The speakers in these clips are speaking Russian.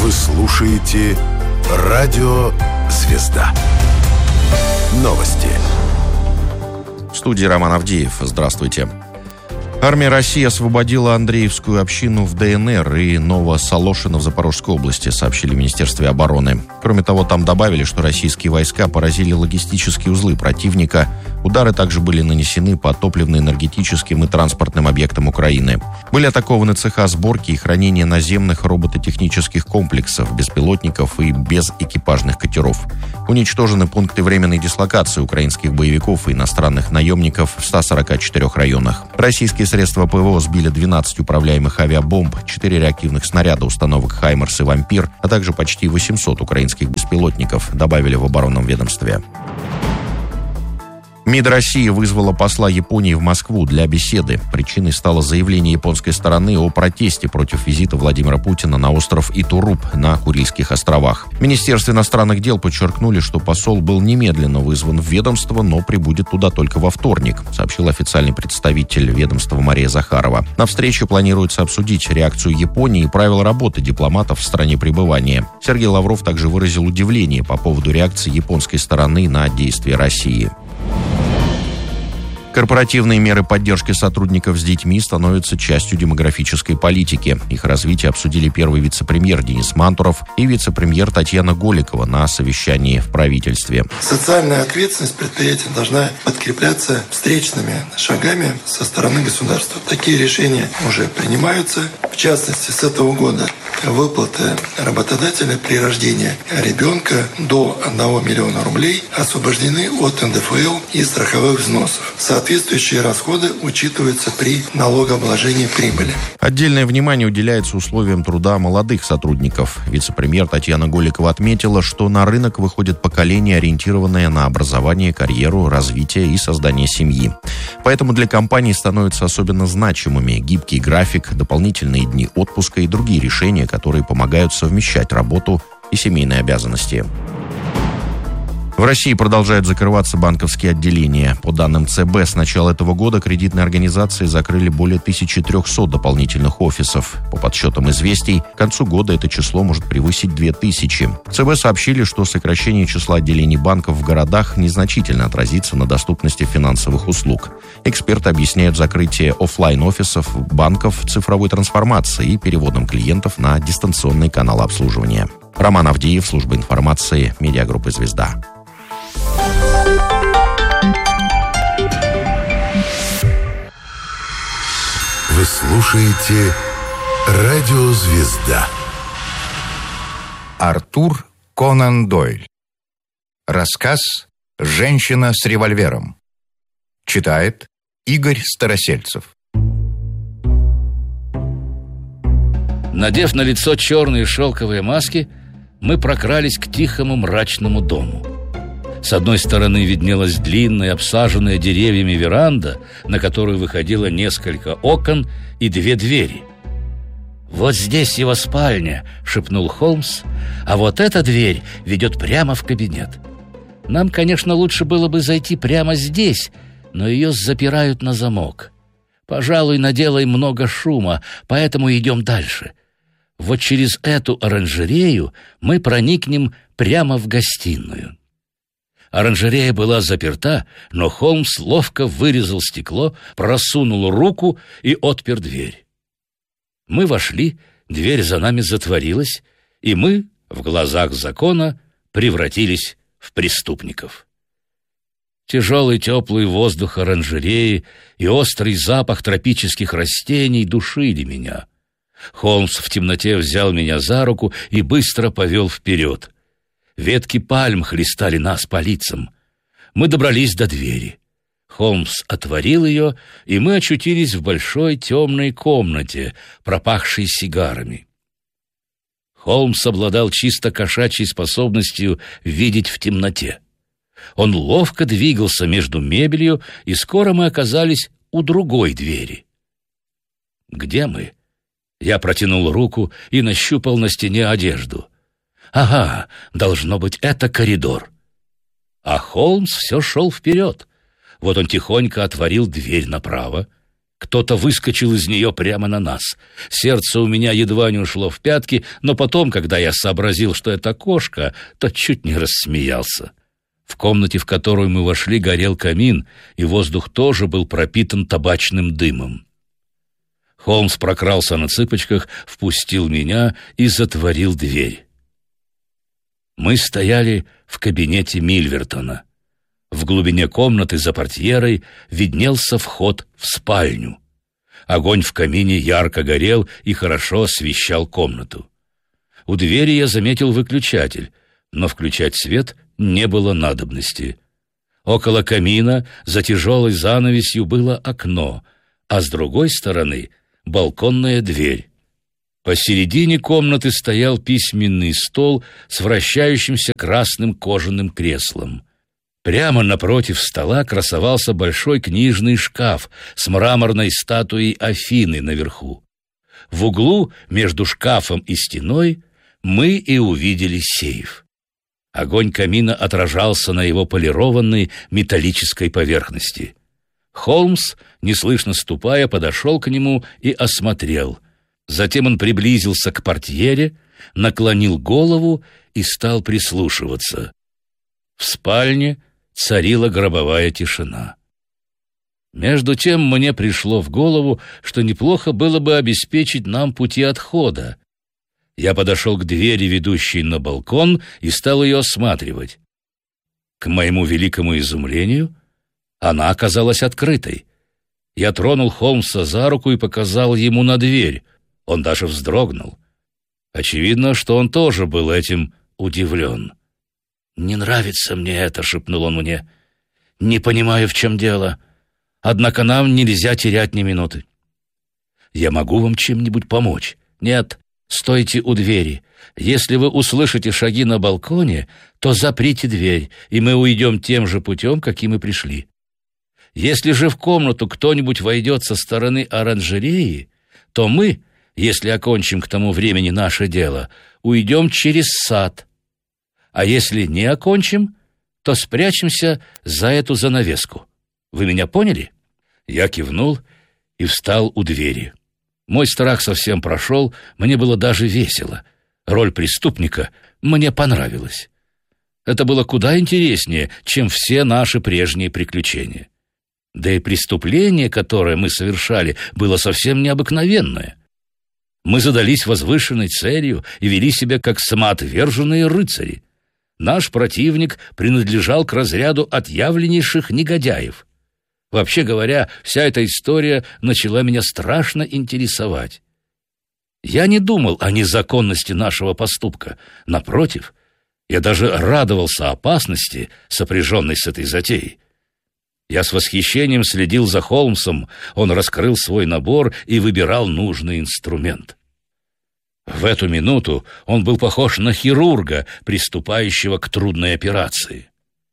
Вы слушаете «Радио Звезда». Новости. В студии Роман Авдеев. Здравствуйте. Армия России освободила Андреевскую общину в ДНР и Новосолошино в Запорожской области, сообщили в Министерстве обороны. Кроме того, там добавили, что российские войска поразили логистические узлы противника. Удары также были нанесены по топливно-энергетическим и транспортным объектам Украины. Были атакованы цеха сборки и хранения наземных робототехнических комплексов, беспилотников и безэкипажных катеров. Уничтожены пункты временной дислокации украинских боевиков и иностранных наемников в 144 районах. Российские средства ПВО сбили 12 управляемых авиабомб, 4 реактивных снаряда установок «Хаймерс» и «Вампир», а также почти 800 украинских беспилотников, добавили в оборонном ведомстве. МИД России вызвала посла Японии в Москву для беседы. Причиной стало заявление японской стороны о протесте против визита Владимира Путина на остров Итуруп на Курильских островах. В Министерстве иностранных дел подчеркнули, что посол был немедленно вызван в ведомство, но прибудет туда только во вторник, сообщил официальный представитель ведомства Мария Захарова. На встрече планируется обсудить реакцию Японии и правила работы дипломатов в стране пребывания. Сергей Лавров также выразил удивление по поводу реакции японской стороны на действия России. Корпоративные меры поддержки сотрудников с детьми становятся частью демографической политики. Их развитие обсудили первый вице-премьер Денис Мантуров и вице-премьер Татьяна Голикова на совещании в правительстве. Социальная ответственность предприятия должна подкрепляться встречными шагами со стороны государства. Такие решения уже принимаются. В частности, с этого года выплаты работодателя при рождении ребенка до 1 миллиона рублей освобождены от НДФЛ и страховых взносов. Соответствующие расходы учитываются при налогообложении прибыли. Отдельное внимание уделяется условиям труда молодых сотрудников. Вице-премьер Татьяна Голикова отметила, что на рынок выходит поколение, ориентированное на образование, карьеру, развитие и создание семьи. Поэтому для компаний становятся особенно значимыми гибкий график, дополнительные дни отпуска и другие решения, которые помогают совмещать работу и семейные обязанности. В России продолжают закрываться банковские отделения. По данным ЦБ, с начала этого года кредитные организации закрыли более 1300 дополнительных офисов. По подсчетам «Известий», к концу года это число может превысить 2000. ЦБ сообщили, что сокращение числа отделений банков в городах незначительно отразится на доступности финансовых услуг. Эксперты объясняют закрытие офлайн-офисов банков цифровой трансформацией и переводом клиентов на дистанционный канал обслуживания. Роман Авдеев, служба информации, медиагруппы «Звезда». Вы слушаете «Радио Звезда». Артур Конан Дойль. Рассказ «Женщина с револьвером». Читает Игорь Старосельцев. Надев на лицо черные шелковые маски, мы прокрались к тихому мрачному дому. С одной стороны виднелась длинная, обсаженная деревьями веранда, на которую выходило несколько окон и 2 двери. «Вот здесь его спальня», — шепнул Холмс, «а вот эта дверь ведет прямо в кабинет. Нам, конечно, лучше было бы зайти прямо здесь, но ее запирают на замок. Пожалуй, наделаем много шума, поэтому идем дальше. Вот через эту оранжерею мы проникнем прямо в гостиную». Оранжерея была заперта, но Холмс ловко вырезал стекло, просунул руку и отпер дверь. Мы вошли, дверь за нами затворилась, и мы, в глазах закона, превратились в преступников. Тяжелый теплый воздух оранжереи и острый запах тропических растений душили меня. Холмс в темноте взял меня за руку и быстро повел вперед. Ветки пальм хлестали нас по лицам. Мы добрались до двери. Холмс отворил ее, и мы очутились в большой темной комнате, пропахшей сигарами. Холмс обладал чисто кошачьей способностью видеть в темноте. Он ловко двигался между мебелью, и скоро мы оказались у другой двери. «Где мы?» Я протянул руку и нащупал на стене одежду. «Ага, должно быть, это коридор». А Холмс все шел вперед. Вот он тихонько отворил дверь направо. Кто-то выскочил из нее прямо на нас. Сердце у меня едва не ушло в пятки, но потом, когда я сообразил, что это кошка, то чуть не рассмеялся. В комнате, в которую мы вошли, горел камин, и воздух тоже был пропитан табачным дымом. Холмс прокрался на цыпочках, впустил меня и затворил дверь. Мы стояли в кабинете Мильвертона. В глубине комнаты за портьерой виднелся вход в спальню. Огонь в камине ярко горел и хорошо освещал комнату. У двери я заметил выключатель, но включать свет не было надобности. Около камина за тяжелой занавесью было окно, а с другой стороны — балконная дверь. Посередине комнаты стоял письменный стол с вращающимся красным кожаным креслом. Прямо напротив стола красовался большой книжный шкаф с мраморной статуей Афины наверху. В углу между шкафом и стеной мы и увидели сейф. Огонь камина отражался на его полированной металлической поверхности. Холмс, неслышно ступая, подошел к нему и осмотрел. Затем он приблизился к портьере, наклонил голову и стал прислушиваться. В спальне царила гробовая тишина. Между тем мне пришло в голову, что неплохо было бы обеспечить нам пути отхода. Я подошел к двери, ведущей на балкон, и стал ее осматривать. К моему великому изумлению, она оказалась открытой. Я тронул Холмса за руку и показал ему на дверь. Он даже вздрогнул. Очевидно, что он тоже был этим удивлен. «Не нравится мне это», — шепнул он мне. «Не понимаю, в чем дело. Однако нам нельзя терять ни минуты». «Я могу вам чем-нибудь помочь?» «Нет, стойте у двери. Если вы услышите шаги на балконе, то заприте дверь, и мы уйдем тем же путем, каким и пришли. Если же в комнату кто-нибудь войдет со стороны оранжереи, то мы, если окончим к тому времени наше дело, уйдем через сад. А если не окончим, то спрячемся за эту занавеску. Вы меня поняли?» Я кивнул и встал у двери. Мой страх совсем прошел, мне было даже весело. Роль преступника мне понравилась. Это было куда интереснее, чем все наши прежние приключения. Да и преступление, которое мы совершали, было совсем необыкновенное. Мы задались возвышенной целью и вели себя как самоотверженные рыцари. Наш противник принадлежал к разряду отъявленнейших негодяев. Вообще говоря, вся эта история начала меня страшно интересовать. Я не думал о незаконности нашего поступка. Напротив, я даже радовался опасности, сопряженной с этой затеей. Я с восхищением следил за Холмсом, он раскрыл свой набор и выбирал нужный инструмент. В эту минуту он был похож на хирурга, приступающего к трудной операции.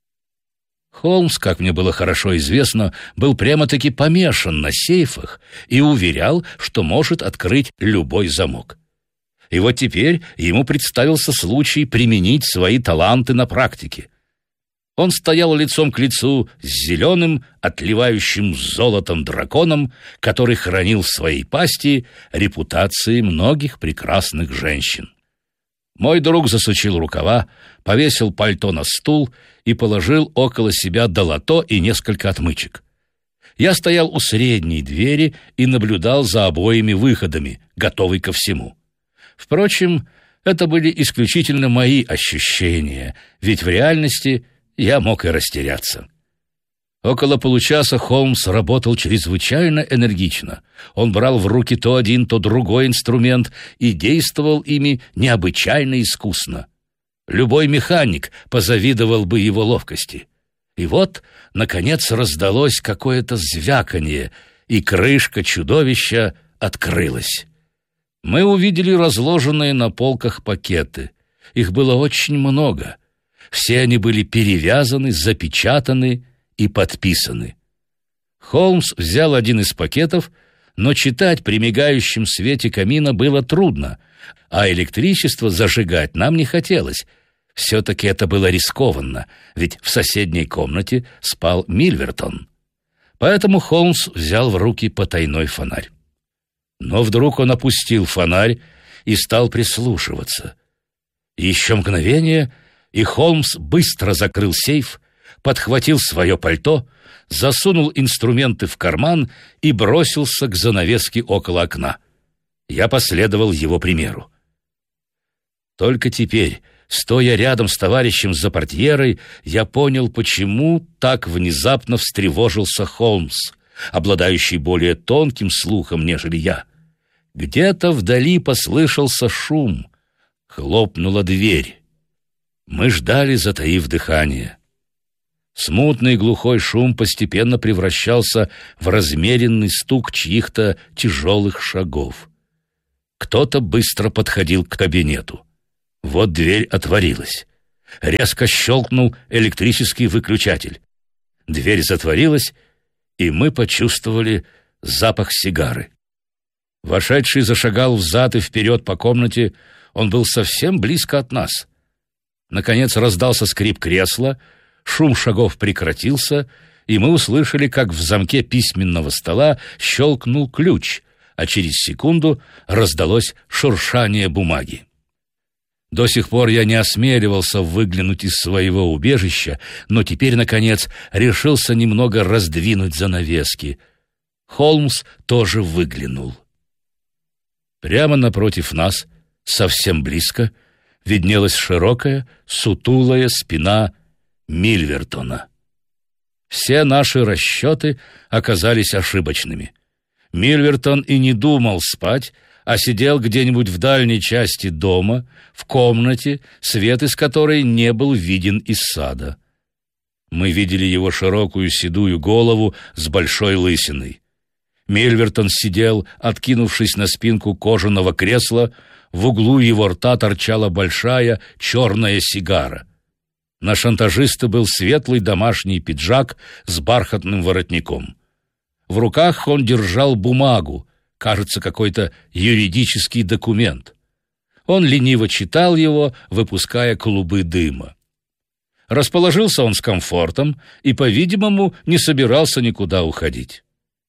Холмс, как мне было хорошо известно, был прямо-таки помешан на сейфах и уверял, что может открыть любой замок. И вот теперь ему представился случай применить свои таланты на практике. Он стоял лицом к лицу с зеленым, отливающим золотом драконом, который хранил в своей пасти репутации многих прекрасных женщин. Мой друг засучил рукава, повесил пальто на стул и положил около себя долото и несколько отмычек. Я стоял у средней двери и наблюдал за обоими выходами, готовый ко всему. Впрочем, это были исключительно мои ощущения, ведь в реальности я мог и растеряться. Около получаса Холмс работал чрезвычайно энергично. Он брал в руки то один, то другой инструмент и действовал ими необычайно искусно. Любой механик позавидовал бы его ловкости. И вот, наконец, раздалось какое-то звяканье, и крышка чудовища открылась. Мы увидели разложенные на полках пакеты. Их было очень много. Все они были перевязаны, запечатаны и подписаны. Холмс взял один из пакетов, но читать при мигающем свете камина было трудно, а электричество зажигать нам не хотелось. Все-таки это было рискованно, ведь в соседней комнате спал Мильвертон. Поэтому Холмс взял в руки потайной фонарь. Но вдруг он опустил фонарь и стал прислушиваться. Еще мгновение, и Холмс быстро закрыл сейф, подхватил свое пальто, засунул инструменты в карман и бросился к занавеске около окна. Я последовал его примеру. Только теперь, стоя рядом с товарищем за портьерой, я понял, почему так внезапно встревожился Холмс, обладающий более тонким слухом, нежели я. Где-то вдали послышался шум. Хлопнула дверь. Мы ждали, затаив дыхание. Смутный глухой шум постепенно превращался в размеренный стук чьих-то тяжелых шагов. Кто-то быстро подходил к кабинету. Вот дверь отворилась. Резко щелкнул электрический выключатель. Дверь затворилась, и мы почувствовали запах сигары. Вошедший зашагал взад и вперед по комнате. Он был совсем близко от нас. Наконец раздался скрип кресла, шум шагов прекратился, и мы услышали, как в замке письменного стола щелкнул ключ, а через секунду раздалось шуршание бумаги. До сих пор я не осмеливался выглянуть из своего убежища, но теперь, наконец, решился немного раздвинуть занавески. Холмс тоже выглянул. Прямо напротив нас, совсем близко, виднелась широкая, сутулая спина Мильвертона. Все наши расчеты оказались ошибочными. Мильвертон и не думал спать, а сидел где-нибудь в дальней части дома, в комнате, свет из которой не был виден из сада. Мы видели его широкую седую голову с большой лысиной. Мильвертон сидел, откинувшись на спинку кожаного кресла, в углу его рта торчала большая черная сигара. На шантажиста был светлый домашний пиджак с бархатным воротником. В руках он держал бумагу, кажется, какой-то юридический документ. Он лениво читал его, выпуская клубы дыма. Расположился он с комфортом и, по-видимому, не собирался никуда уходить.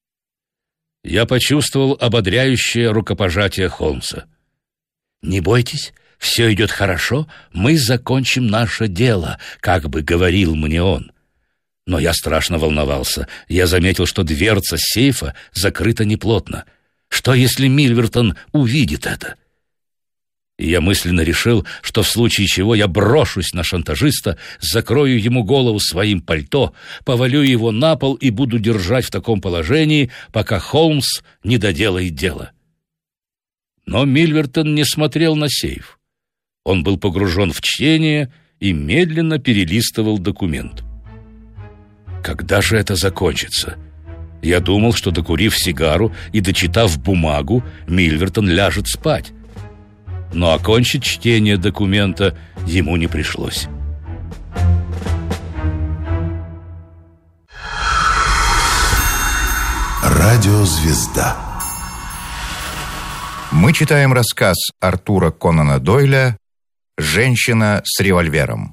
Я почувствовал ободряющее рукопожатие Холмса. «Не бойтесь, все идет хорошо, мы закончим наше дело», как бы говорил мне он. Но я страшно волновался. Я заметил, что дверца сейфа закрыта неплотно. Что, если Мильвертон увидит это? И я мысленно решил, что в случае чего я брошусь на шантажиста, закрою ему голову своим пальто, повалю его на пол и буду держать в таком положении, пока Холмс не доделает дело. Но Мильвертон не смотрел на сейф. Он был погружен в чтение и медленно перелистывал документ. Когда же это закончится? Я думал, что, докурив сигару и дочитав бумагу, Мильвертон ляжет спать. Но окончить чтение документа ему не пришлось. Радиозвезда. Мы читаем рассказ Артура Конана Дойля «Женщина с револьвером».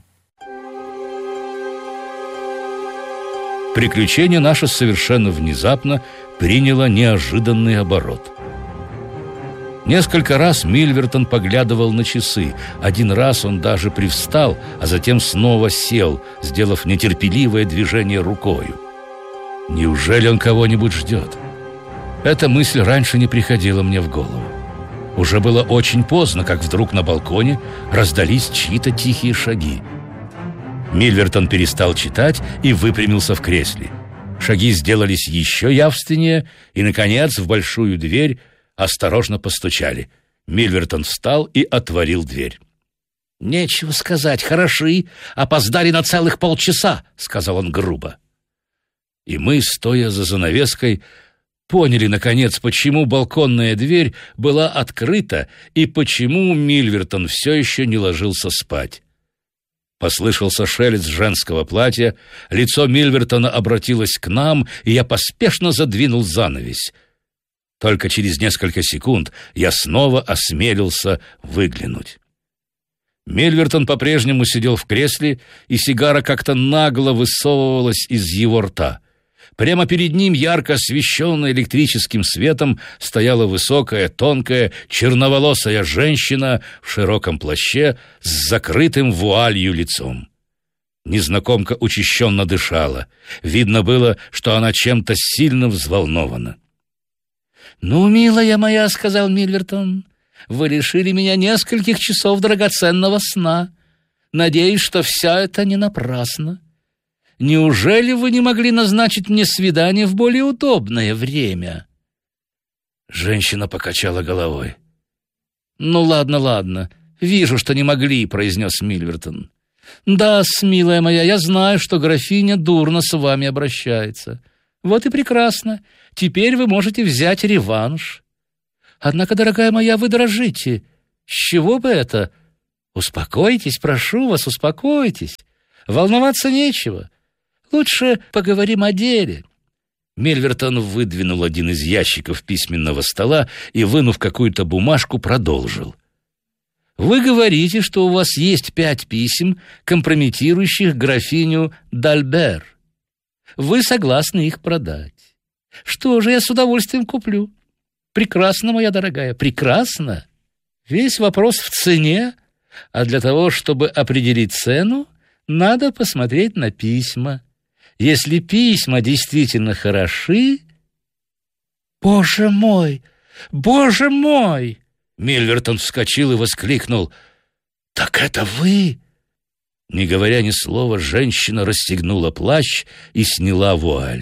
Приключение наше совершенно внезапно приняло неожиданный оборот. Несколько раз Мильвертон поглядывал на часы. Один раз он даже привстал, а затем снова сел, сделав нетерпеливое движение рукою. Неужели он кого-нибудь ждет? Эта мысль раньше не приходила мне в голову. Уже было очень поздно, как вдруг на балконе раздались чьи-то тихие шаги. Мильвертон перестал читать и выпрямился в кресле. Шаги сделались еще явственнее, и, наконец, в большую дверь осторожно постучали. Мильвертон встал и отворил дверь. «Нечего сказать, хороши, опоздали на целых полчаса», — сказал он грубо. И мы, стоя за занавеской, поняли, наконец, почему балконная дверь была открыта и почему Мильвертон все еще не ложился спать. Послышался шелест женского платья, лицо Мильвертона обратилось к нам, и я поспешно задвинул занавесь. Только через несколько секунд я снова осмелился выглянуть. Мильвертон по-прежнему сидел в кресле, и сигара как-то нагло высовывалась из его рта. Прямо перед ним, ярко освещенная электрическим светом, стояла высокая, тонкая, черноволосая женщина в широком плаще с закрытым вуалью лицом. Незнакомка учащенно дышала. Видно было, что она чем-то сильно взволнована. «Ну, милая моя, — сказал Мильвертон, — вы лишили меня нескольких часов драгоценного сна. Надеюсь, что все это не напрасно. Неужели вы не могли назначить мне свидание в более удобное время?» Женщина покачала головой. «Ну, ладно. Вижу, что не могли», — произнес Мильвертон. «Да, милая моя, я знаю, что графиня дурно с вами обращается. Вот и прекрасно. Теперь вы можете взять реванш. Однако, дорогая моя, вы дрожите. С чего бы это? Успокойтесь, прошу вас, успокойтесь. Волноваться нечего. Лучше поговорим о деле». Мильвертон выдвинул один из ящиков письменного стола и, вынув какую-то бумажку, продолжил. «Вы говорите, что у вас есть 5 писем, компрометирующих графиню Д'Альбер. Вы согласны их продать. Что же, я с удовольствием куплю. Прекрасно, моя дорогая, прекрасно. Весь вопрос в цене, а для того, чтобы определить цену, надо посмотреть на письма. Если письма действительно хороши...» «Боже мой! Боже мой!» Мильвертон вскочил и воскликнул. «Так это вы?» Не говоря ни слова, женщина расстегнула плащ и сняла вуаль.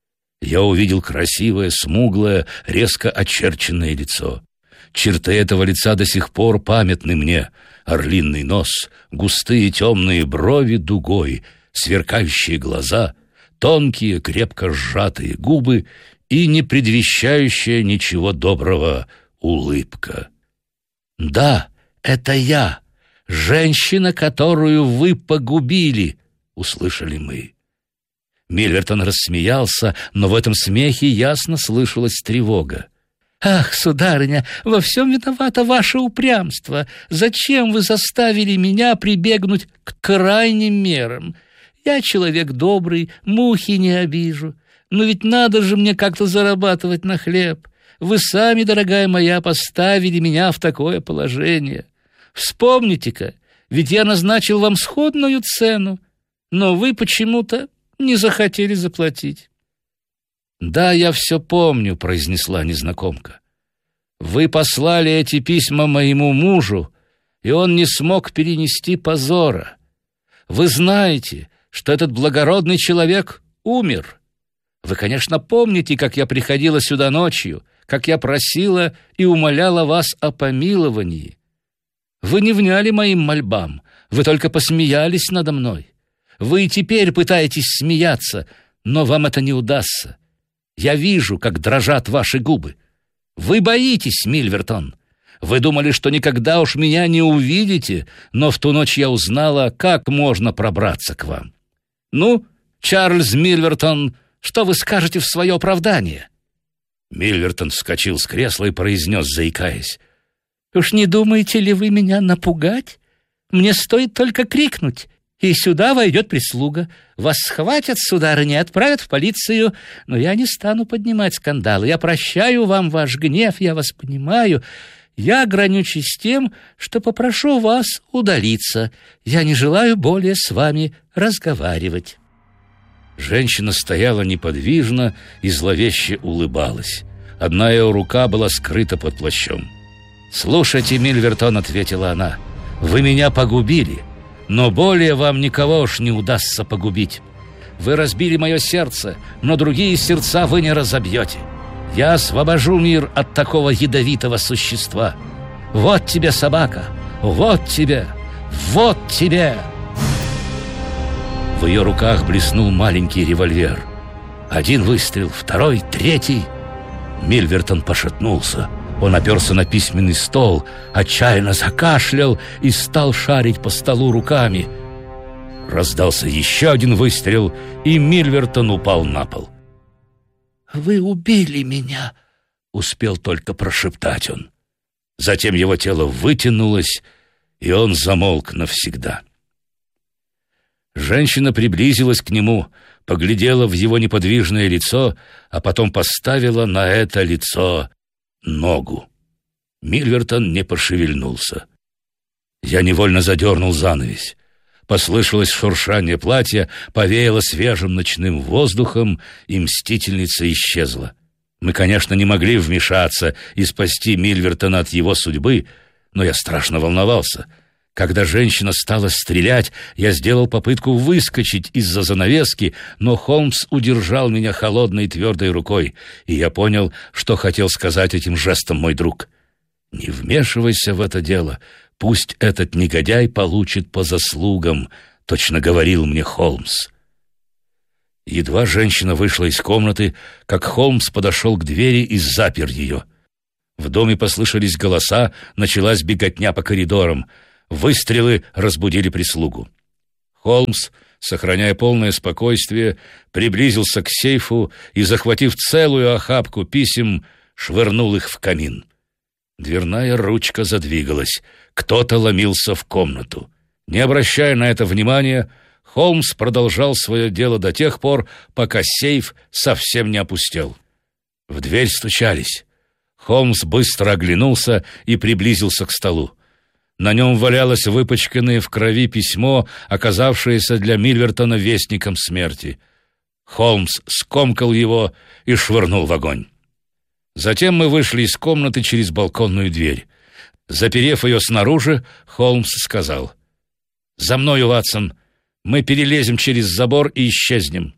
Я увидел красивое, смуглое, резко очерченное лицо. Черты этого лица до сих пор памятны мне. Орлиный нос, густые темные брови дугой, сверкающие глаза, тонкие, крепко сжатые губы и не предвещающая ничего доброго улыбка. «Да, это я, женщина, которую вы погубили», — услышали мы. Мильвертон рассмеялся, но в этом смехе ясно слышалась тревога. «Ах, сударыня, во всем виновато ваше упрямство. Зачем вы заставили меня прибегнуть к крайним мерам? Я человек добрый, мухи не обижу. Но ведь надо же мне как-то зарабатывать на хлеб. Вы сами, дорогая моя, поставили меня в такое положение. Вспомните-ка, ведь я назначил вам сходную цену, но вы почему-то не захотели заплатить». «Да, я все помню», — произнесла незнакомка. «Вы послали эти письма моему мужу, и он не смог перенести позора. Вы знаете, что этот благородный человек умер. Вы, конечно, помните, как я приходила сюда ночью, как я просила и умоляла вас о помиловании. Вы не вняли моим мольбам, вы только посмеялись надо мной. Вы и теперь пытаетесь смеяться, но вам это не удастся. Я вижу, как дрожат ваши губы. Вы боитесь, Мильвертон. Вы думали, что никогда уж меня не увидите, но в ту ночь я узнала, как можно пробраться к вам. Ну, Чарльз Мильвертон, что вы скажете в свое оправдание?» Мильвертон вскочил с кресла и произнес, заикаясь. «Уж не думаете ли вы меня напугать? Мне стоит только крикнуть, и сюда войдет прислуга. Вас схватят, сударыня, и отправят в полицию, но я не стану поднимать скандалы. Я прощаю вам ваш гнев, я вас понимаю. Я ограничусь тем, что попрошу вас удалиться. Я не желаю более с вами разговаривать». Женщина стояла неподвижно и зловеще улыбалась. Одна ее рука была скрыта под плащом. «Слушайте, Мильвертон», — ответила она, — «вы меня погубили, но более вам никого уж не удастся погубить. Вы разбили мое сердце, но другие сердца вы не разобьете. Я освобожу мир от такого ядовитого существа. Вот тебе собака, вот тебе, вот тебе!» В ее руках блеснул маленький револьвер. Один выстрел, второй, третий. Мильвертон пошатнулся. Он оперся на письменный стол, отчаянно закашлял и стал шарить по столу руками. Раздался еще один выстрел, и Мильвертон упал на пол. «Вы убили меня», — успел только прошептать он. Затем его тело вытянулось, и он замолк навсегда. Женщина приблизилась к нему, поглядела в его неподвижное лицо, а потом поставила на это лицо ногу. Мильвертон не пошевельнулся. Я невольно задернул занавесь. Послышалось шуршание платья, повеяло свежим ночным воздухом, и мстительница исчезла. Мы, конечно, не могли вмешаться и спасти Мильвертона от его судьбы, но я страшно волновался. Когда женщина стала стрелять, я сделал попытку выскочить из-за занавески, но Холмс удержал меня холодной и твердой рукой, и я понял, что хотел сказать этим жестом мой друг. «Не вмешивайся в это дело, пусть этот негодяй получит по заслугам», — точно говорил мне Холмс. Едва женщина вышла из комнаты, как Холмс подошел к двери и запер ее. В доме послышались голоса, началась беготня по коридорам. Выстрелы разбудили прислугу. Холмс, сохраняя полное спокойствие, приблизился к сейфу и, захватив целую охапку писем, швырнул их в камин. Дверная ручка задвигалась. Кто-то ломился в комнату. Не обращая на это внимания, Холмс продолжал свое дело до тех пор, пока сейф совсем не опустел. В дверь стучались. Холмс быстро оглянулся и приблизился к столу. На нем валялось выпачканное в крови письмо, оказавшееся для Мильвертона вестником смерти. Холмс скомкал его и швырнул в огонь. Затем мы вышли из комнаты через балконную дверь. Заперев ее снаружи, Холмс сказал: «За мною, Ватсон, мы перелезем через забор и исчезнем».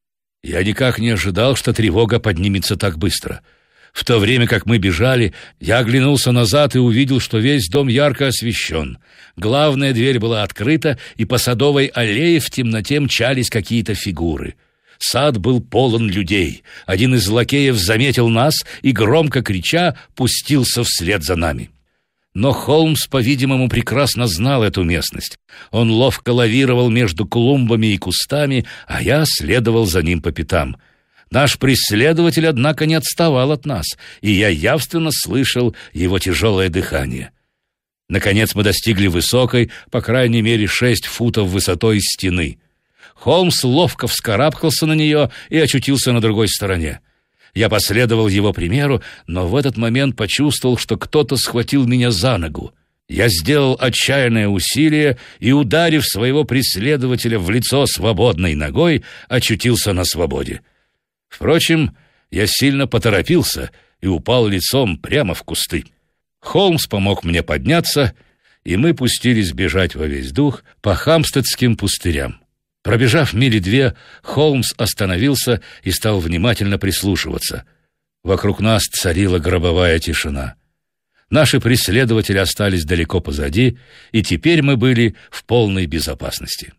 Я никак не ожидал, что тревога поднимется так быстро. В то время как мы бежали, я оглянулся назад и увидел, что весь дом ярко освещен. Главная дверь была открыта, и по садовой аллее в темноте мчались какие-то фигуры. Сад был полон людей. Один из лакеев заметил нас и, громко крича, пустился вслед за нами. Но Холмс, по-видимому, прекрасно знал эту местность. Он ловко лавировал между клумбами и кустами, а я следовал за ним по пятам. Наш преследователь, однако, не отставал от нас, и я явственно слышал его тяжелое дыхание. Наконец мы достигли высокой, по крайней мере 6 футов высотой стены. Холмс ловко вскарабкался на нее и очутился на другой стороне. Я последовал его примеру, но в этот момент почувствовал, что кто-то схватил меня за ногу. Я сделал отчаянное усилие и, ударив своего преследователя в лицо свободной ногой, очутился на свободе. Впрочем, я сильно поторопился и упал лицом прямо в кусты. Холмс помог мне подняться, и мы пустились бежать во весь дух по Хамстедским пустырям. Пробежав мили 2, Холмс остановился и стал внимательно прислушиваться. Вокруг нас царила гробовая тишина. Наши преследователи остались далеко позади, и теперь мы были в полной безопасности.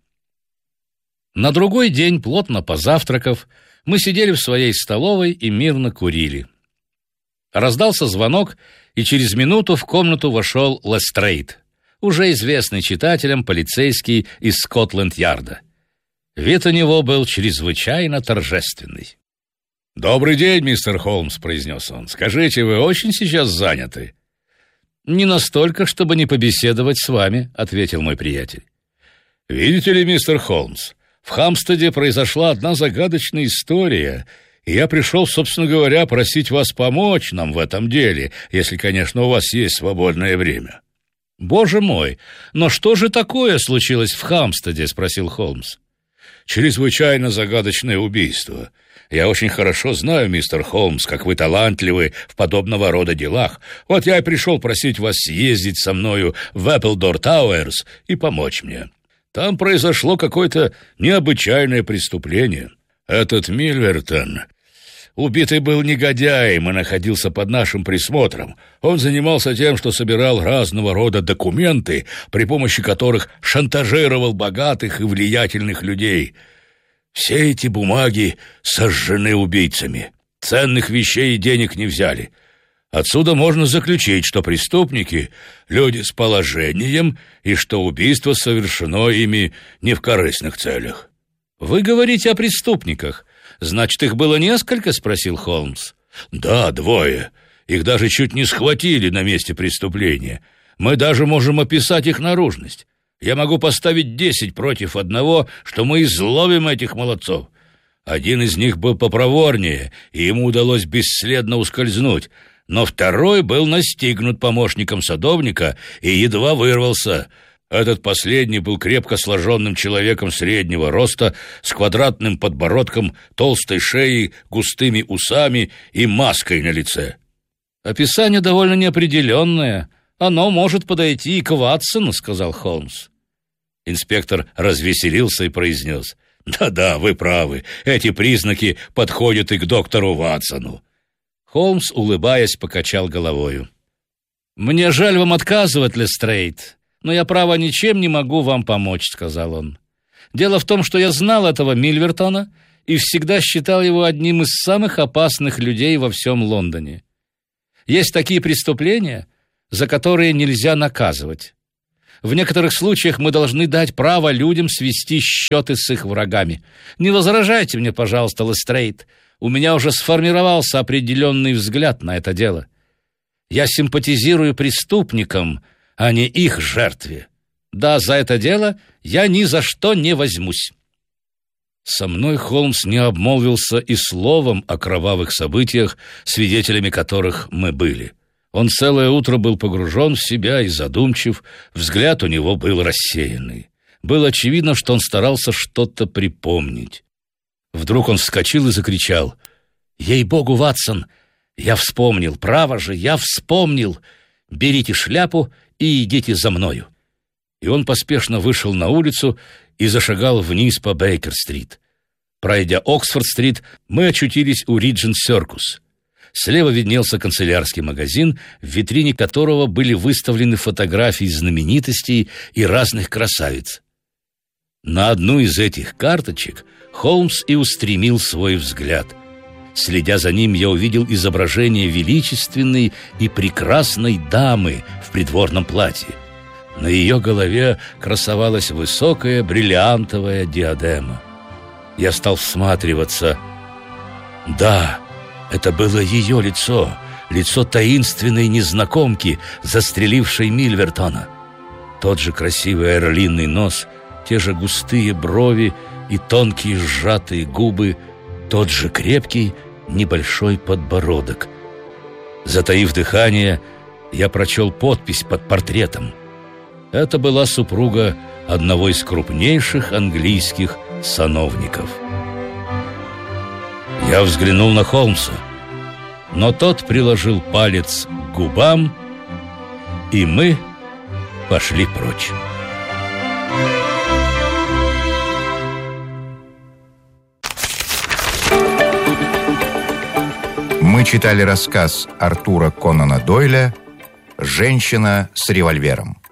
На другой день, плотно позавтракав, мы сидели в своей столовой и мирно курили. Раздался звонок, и через минуту в комнату вошел Лестрейд, уже известный читателям полицейский из Скотланд-Ярда. Вид у него был чрезвычайно торжественный. «Добрый день, мистер Холмс», — произнес он. «Скажите, вы очень сейчас заняты?» «Не настолько, чтобы не побеседовать с вами», — ответил мой приятель. «Видите ли, мистер Холмс, в Хамстеде произошла одна загадочная история, и я пришел, собственно говоря, просить вас помочь нам в этом деле, если, конечно, у вас есть свободное время». «Боже мой, но что же такое случилось в Хамстеде?» — спросил Холмс. «Чрезвычайно загадочное убийство. Я очень хорошо знаю, мистер Холмс, как вы талантливы в подобного рода делах. Вот я и пришел просить вас съездить со мною в Эпплдор Тауэрс и помочь мне. Там произошло какое-то необычайное преступление. Этот Мильвертон, убитый был негодяем и находился под нашим присмотром. Он занимался тем, что собирал разного рода документы, при помощи которых шантажировал богатых и влиятельных людей. Все эти бумаги сожжены убийцами. Ценных вещей и денег не взяли. Отсюда можно заключить, что преступники — люди с положением, и что убийство совершено ими не в корыстных целях». «Вы говорите о преступниках. Значит, их было несколько?» — спросил Холмс. «Да, 2. Их даже чуть не схватили на месте преступления. Мы даже можем описать их наружность. Я могу поставить 10 против одного, что мы изловим этих молодцов. Один из них был попроворнее, и ему удалось бесследно ускользнуть, но второй был настигнут помощником садовника и едва вырвался. Этот последний был крепко сложенным человеком среднего роста, с квадратным подбородком, толстой шеей, густыми усами и маской на лице. «Описание довольно неопределенное. Оно может подойти и к Ватсону», — сказал Холмс. Инспектор развеселился и произнес: «Да-да, вы правы. Эти признаки подходят и к доктору Ватсону». Холмс, улыбаясь, покачал головою. «Мне жаль вам отказывать, Лестрейд, но я, право, ничем не могу вам помочь», — сказал он. «Дело в том, что я знал этого Мильвертона и всегда считал его одним из самых опасных людей во всем Лондоне. Есть такие преступления, за которые нельзя наказывать. В некоторых случаях мы должны дать право людям свести счеты с их врагами. Не возражайте мне, пожалуйста, Лестрейд. У меня уже сформировался определенный взгляд на это дело. Я симпатизирую преступникам, а не их жертве. Да, за это дело я ни за что не возьмусь». Со мной Холмс не обмолвился и словом о кровавых событиях, свидетелями которых мы были. Он целое утро был погружен в себя и задумчив, взгляд у него был рассеянный. Было очевидно, что он старался что-то припомнить. Вдруг он вскочил и закричал: «Ей-богу, Ватсон, я вспомнил, право же, я вспомнил! Берите шляпу и идите за мною». И он поспешно вышел на улицу и зашагал вниз по Бейкер-стрит. Пройдя Оксфорд-стрит, мы очутились у Риджент-Серкус. Слева виднелся канцелярский магазин, в витрине которого были выставлены фотографии знаменитостей и разных красавиц. На одну из этих карточек Холмс и устремил свой взгляд. Следя за ним, я увидел изображение величественной и прекрасной дамы в придворном платье. На ее голове красовалась высокая бриллиантовая диадема. Я стал всматриваться. Да, это было ее лицо, лицо таинственной незнакомки, застрелившей Мильвертона. Тот же красивый орлиный нос, те же густые брови и тонкие сжатые губы, тот же крепкий небольшой подбородок. Затаив дыхание, я прочел подпись под портретом. Это была супруга одного из крупнейших английских сановников. Я взглянул на Холмса, но тот приложил палец к губам, и мы пошли прочь. Мы читали рассказ Артура Конана Дойля «Женщина с револьвером».